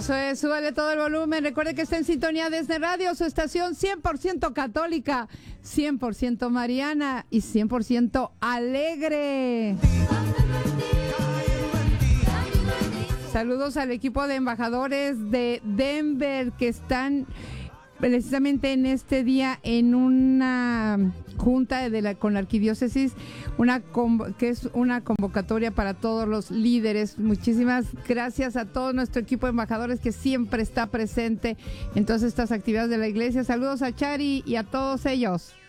Eso es, súbale todo el volumen. Recuerde que está en sintonía desde Radio, su estación 100% católica, 100% mariana y 100% alegre. Saludos al equipo de embajadores de Denver que están precisamente en este día en una junta con la arquidiócesis, que es una convocatoria para todos los líderes. Muchísimas gracias a todo nuestro equipo de embajadores que siempre está presente en todas estas actividades de la iglesia. Saludos a Chari y a todos ellos.